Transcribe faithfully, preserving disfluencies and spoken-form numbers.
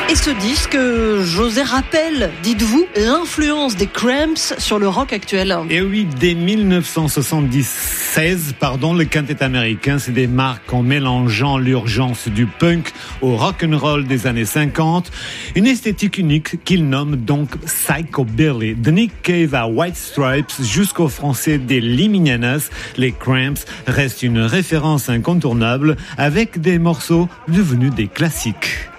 Et ce disque, José, rappelle, dites-vous, l'influence des Cramps sur le rock actuel. Et oui, dès dix-neuf cent soixante-seize, pardon, le quintet américain se démarque en mélangeant l'urgence du punk au rock'n'roll des années cinquante, une esthétique unique qu'il nomme donc Psychobilly. De Nick Cave à White Stripes jusqu'aux français des Liminianas, les Cramps restent une référence incontournable avec des morceaux devenus des classiques.